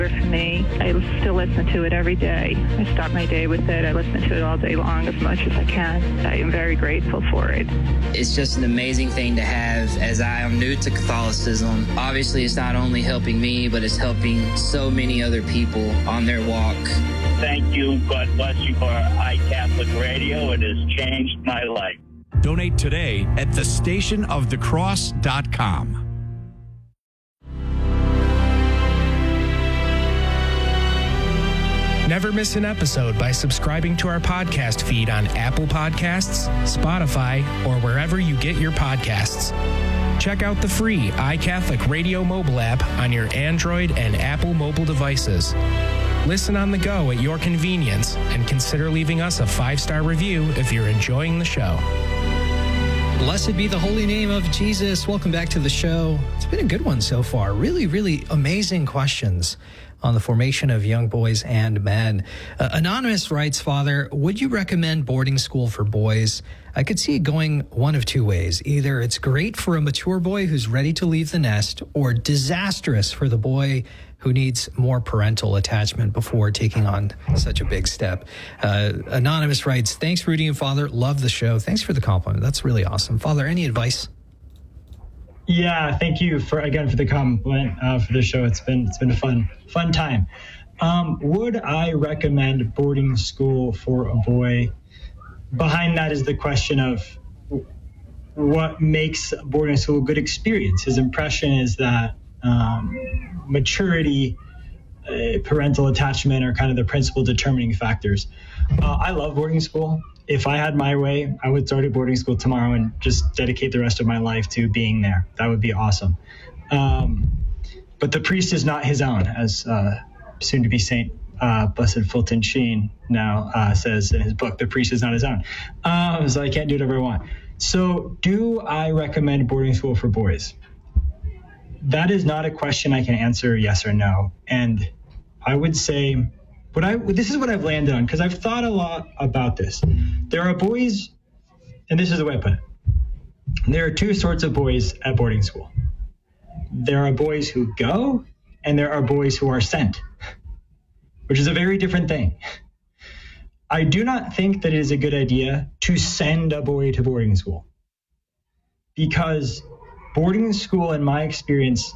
For me, I still listen to it every day. I start my day with it. I listen to it all day long as much as I can. I am very grateful for it. It's just an amazing thing to have, as I am new to Catholicism. Obviously, it's not only helping me, but it's helping so many other people on their walk. Thank you. God bless you for iCatholic Radio. It has changed my life. Donate today at thestationofthecross.com. Never miss an episode by subscribing to our podcast feed on Apple Podcasts, Spotify, or wherever you get your podcasts. Check out the free iCatholic Radio mobile app on your Android and Apple mobile devices. Listen on the go at your convenience and consider leaving us a 5-star review if you're enjoying the show. Blessed be the holy name of Jesus. Welcome back to the show. It's been a good one so far. Really, really amazing questions on the formation of young boys and men. Anonymous writes, Father, would you recommend boarding school for boys? I could see it going one of two ways. Either it's great for a mature boy who's ready to leave the nest, or disastrous for the boy who needs more parental attachment before taking on such a big step. Anonymous writes, thanks, Rudy and Father. Love the show. Thanks for the compliment. That's really awesome. Father, any advice? Yeah, thank you for the compliment for the show. It's been a fun time. Would I recommend boarding school for a boy? Behind that is the question of what makes boarding school a good experience. His impression is that maturity, parental attachment are kind of the principal determining factors. I love boarding school. If I had my way, I would start at boarding school tomorrow and just dedicate the rest of my life to being there. That would be awesome. But the priest is not his own, as soon-to-be Saint Blessed Fulton Sheen now says in his book. The priest is not his own. So I can't do whatever I want. So do I recommend boarding school for boys? That is not a question I can answer yes or no. And I would say, this is what I've landed on, because I've thought a lot about this. There are boys, and this is the way I put it. There are two sorts of boys at boarding school. There are boys who go, and there are boys who are sent, which is a very different thing. I do not think that it is a good idea to send a boy to boarding school, because boarding school, in my experience,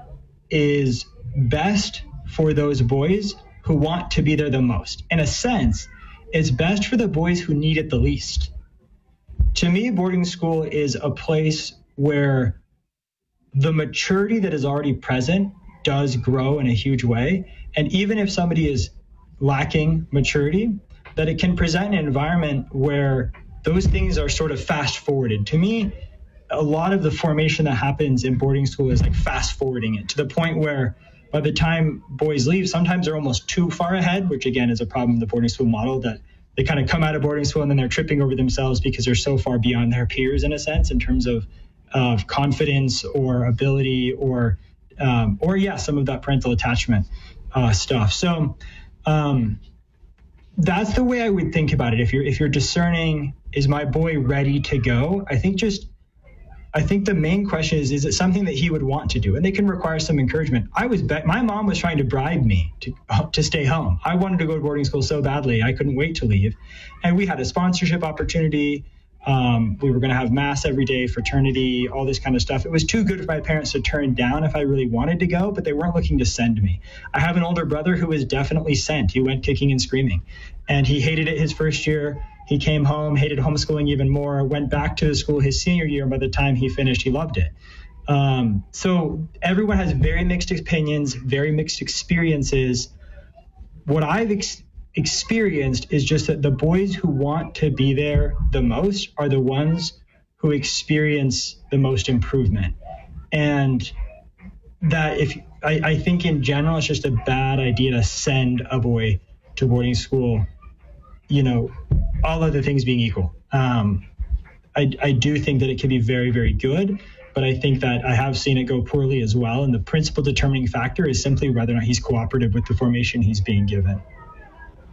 is best for those boys who want to be there the most. In a sense, it's best for the boys who need it the least. To me, boarding school is a place where the maturity that is already present does grow in a huge way. And even if somebody is lacking maturity, that it can present an environment where those things are sort of fast forwarded. To me, a lot of the formation that happens in boarding school is like fast forwarding it to the point where by the time boys leave, sometimes they're almost too far ahead, which again is a problem in the boarding school model, that they kind of come out of boarding school and then they're tripping over themselves because they're so far beyond their peers in a sense in terms of confidence or ability or some of that parental attachment stuff. So that's the way I would think about it. If you're discerning, is my boy ready to go? I think the main question is it something that he would want to do? And they can require some encouragement. My mom was trying to bribe me to stay home. I wanted to go to boarding school so badly. I couldn't wait to leave. And we had a sponsorship opportunity. We were going to have mass every day, fraternity, all this kind of stuff. It was too good for my parents to turn down if I really wanted to go, but they weren't looking to send me. I have an older brother who was definitely sent. He went kicking and screaming, and he hated it his first year. He came home, hated homeschooling even more, went back to the school his senior year, and by the time he finished, he loved it. So everyone has very mixed opinions, very mixed experiences. What I've experienced is just that the boys who want to be there the most are the ones who experience the most improvement. And that I think in general, it's just a bad idea to send a boy to boarding school, all other things being equal. I do think that it can be very, very good, but I think that I have seen it go poorly as well. And the principal determining factor is simply whether or not he's cooperative with the formation he's being given.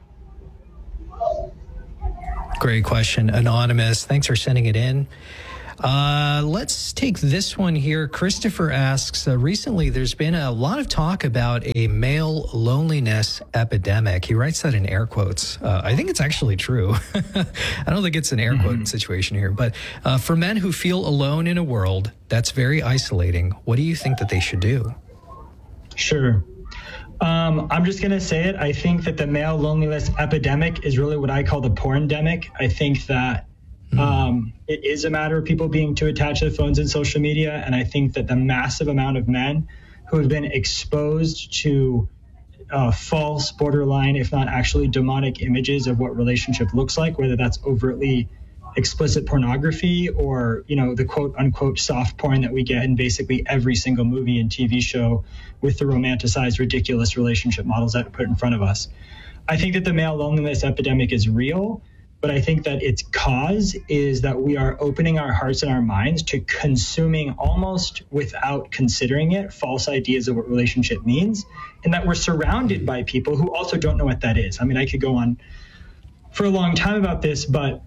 Great question, Anonymous. Thanks for sending it in. Let's take this one here. Christopher asks, recently there's been a lot of talk about a male loneliness epidemic. He writes that in air quotes. I think it's actually true. I don't think it's an air quote situation here, but for men who feel alone in a world that's very isolating, what do you think that they should do? Sure. I'm just going to say it. I think that the male loneliness epidemic is really what I call the porn-demic. I think that it is a matter of people being too attached to phones and social media. And I think that the massive amount of men who have been exposed to false, borderline, if not actually demonic images of what relationship looks like, whether that's overtly explicit pornography or, the quote unquote soft porn that we get in basically every single movie and TV show with the romanticized, ridiculous relationship models that are put in front of us. I think that the male loneliness epidemic is real, but I think that its cause is that we are opening our hearts and our minds to consuming almost without considering it false ideas of what relationship means, and that we're surrounded by people who also don't know what that is. I mean, I could go on for a long time about this, but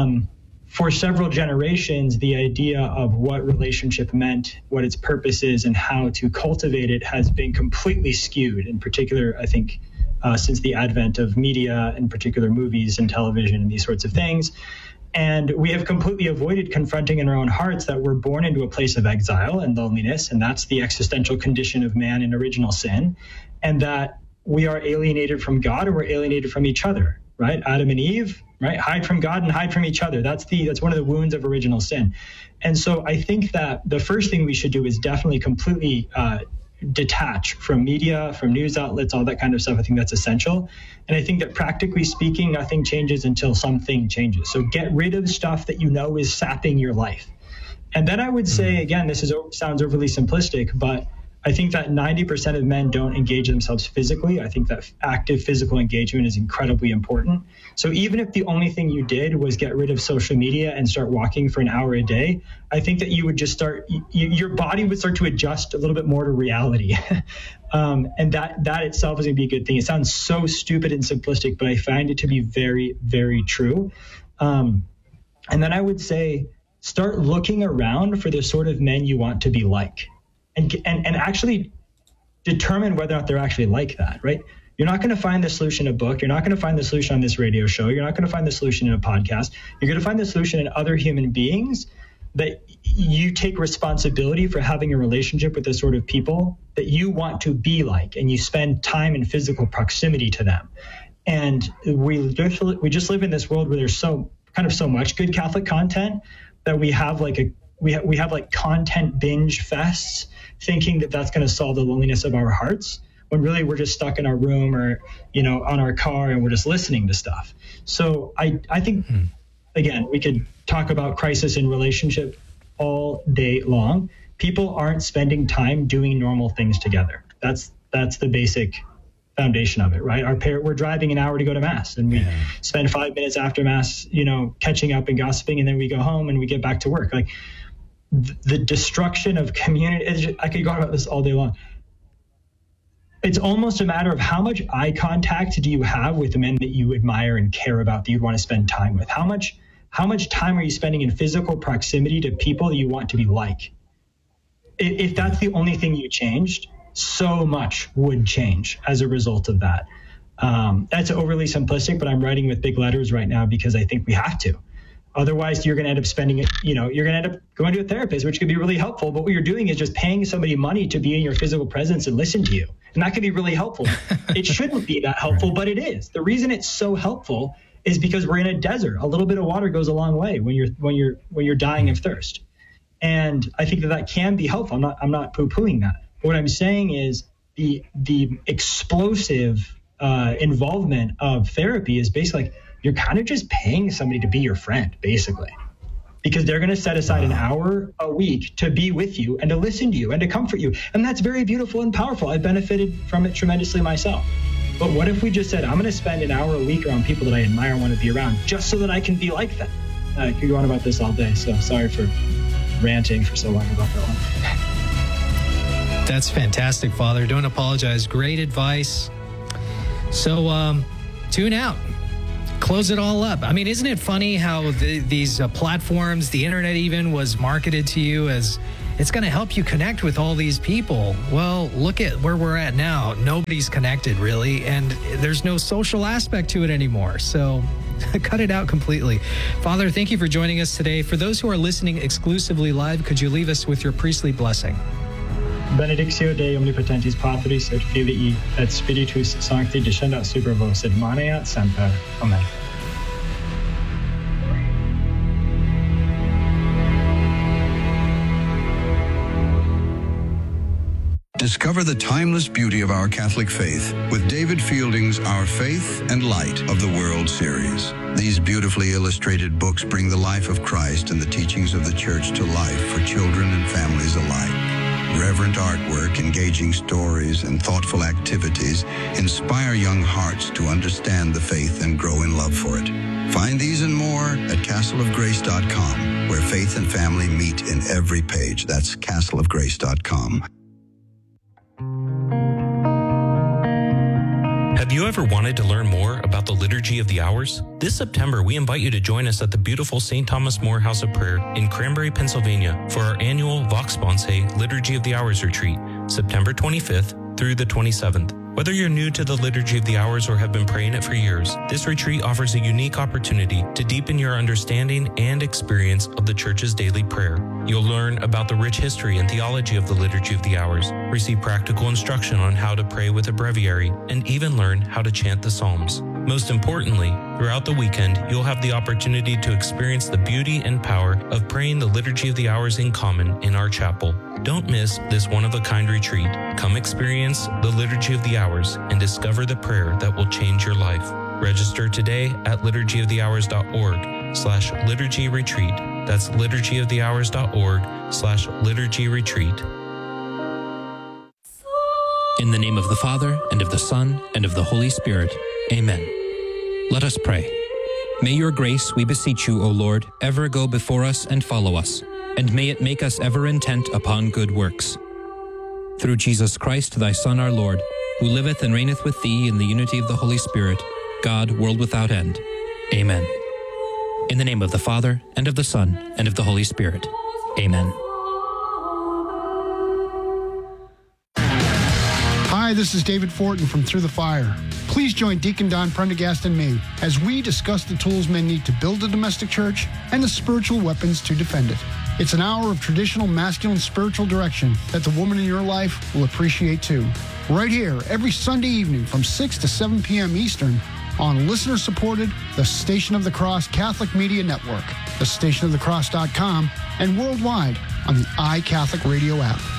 for several generations, the idea of what relationship meant, what its purpose is, and how to cultivate it has been completely skewed. In particular, I think, since the advent of media, in particular movies and television and these sorts of things. And we have completely avoided confronting in our own hearts that we're born into a place of exile and loneliness, and that's the existential condition of man in original sin, and that we are alienated from God or we're alienated from each other, right? Adam and Eve, right? Hide from God and hide from each other. That's one of the wounds of original sin. And so I think that the first thing we should do is definitely completely detach from media, from news outlets, all that kind of stuff. I think that's essential. And I think that practically speaking, nothing changes until something changes. So get rid of stuff that is sapping your life. And then I would say, again, sounds overly simplistic, but I think that 90% of men don't engage themselves physically. I think that active physical engagement is incredibly important. So even if the only thing you did was get rid of social media and start walking for an hour a day, I think that you would just your body would start to adjust a little bit more to reality. And that itself is going to be a good thing. It sounds so stupid and simplistic, but I find it to be very, very true. And then I would say, start looking around for the sort of men you want to be like. And actually determine whether or not they're actually like that, right? You're not going to find the solution in a book. You're not going to find the solution on this radio show. You're not going to find the solution in a podcast. You're going to find the solution in other human beings, that you take responsibility for having a relationship with the sort of people that you want to be like, and you spend time in physical proximity to them. And we just live in this world where there's so much good Catholic content that we have we have content binge fests, thinking that that's going to solve the loneliness of our hearts, when really we're just stuck in our room or, on our car, and we're just listening to stuff. So I think, again, we could talk about crisis in relationship all day long. People aren't spending time doing normal things together. That's the basic foundation of it, right? We're driving an hour to go to Mass, and we spend 5 minutes after Mass, catching up and gossiping, and then we go home and we get back to work. Like, the destruction of community, I could go about this all day long. It's almost a matter of how much eye contact do you have with the men that you admire and care about, that you want to spend time with? How much time are you spending in physical proximity to people that you want to be like? If that's the only thing you changed, so much would change as a result of that. That's overly simplistic, but I'm writing with big letters right now because I think we have to. Otherwise, you're going to end up you're going to end up going to a therapist, which could be really helpful. But what you're doing is just paying somebody money to be in your physical presence and listen to you. And that could be really helpful. It shouldn't be that helpful, but it is. The reason it's so helpful is because we're in a desert. A little bit of water goes a long way when you're dying of thirst. And I think that can be helpful. I'm not poo-pooing that. But what I'm saying is the explosive involvement of therapy is basically you're kind of just paying somebody to be your friend, basically, because they're going to set aside an hour a week to be with you and to listen to you and to comfort you. And that's very beautiful and powerful. I benefited from it tremendously myself. But what if we just said, I'm going to spend an hour a week around people that I admire and want to be around, just so that I can be like them? I could go on about this all day, so sorry for ranting for so long about that one. That's fantastic, Father. Don't apologize. Great advice. So tune out. close it all up. I mean, isn't it funny how these platforms, the internet even, was marketed to you as it's going to help you connect with all these people? Well, look at where we're at now. Nobody's connected, really, and there's no social aspect to it anymore. So cut it out completely. Father, thank you for joining us today. For those who are listening exclusively live, could you leave us with your priestly blessing? Benedictio Dei omnipotentis Patris et Filii et Spiritus Sancti descendat super vos et maneat semper. Amen. Discover the timeless beauty of our Catholic faith with David Fielding's Our Faith and Light of the World series. These beautifully illustrated books bring the life of Christ and the teachings of the Church to life for children and families alike. Reverent artwork, engaging stories, and thoughtful activities inspire young hearts to understand the faith and grow in love for it. Find these and more at castleofgrace.com, where faith and family meet in every page. That's castleofgrace.com. Have you ever wanted to learn more about the Liturgy of the Hours? This September, we invite you to join us at the beautiful St. Thomas More House of Prayer in Cranberry, Pennsylvania for our annual Vox Sponsae Liturgy of the Hours retreat, September 25th through the 27th. Whether you're new to the Liturgy of the Hours or have been praying it for years, this retreat offers a unique opportunity to deepen your understanding and experience of the Church's daily prayer. You'll learn about the rich history and theology of the Liturgy of the Hours, receive practical instruction on how to pray with a breviary, and even learn how to chant the Psalms. Most importantly, throughout the weekend, you'll have the opportunity to experience the beauty and power of praying the Liturgy of the Hours in common in our chapel. Don't miss this one-of-a-kind retreat. Come experience the Liturgy of the Hours and discover the prayer that will change your life. Register today at liturgyofthehours.org/liturgy retreat. That's liturgyofthehours.org/liturgy retreat. In the name of the Father, and of the Son, and of the Holy Spirit. Amen. Let us pray. May your grace, we beseech you, O Lord, ever go before us and follow us, and may it make us ever intent upon good works. Through Jesus Christ, thy Son, our Lord, who liveth and reigneth with thee in the unity of the Holy Spirit, God, world without end. Amen. In the name of the Father, and of the Son, and of the Holy Spirit. Amen. Hi, this is David Fortin from Through the Fire. Please join Deacon Don Prendergast and me as we discuss the tools men need to build a domestic church and the spiritual weapons to defend it. It's an hour of traditional masculine spiritual direction that the woman in your life will appreciate too. Right here, every Sunday evening from 6 to 7 p.m. Eastern on listener-supported The Station of the Cross Catholic Media Network, thestationofthecross.com, and worldwide on the iCatholic Radio app.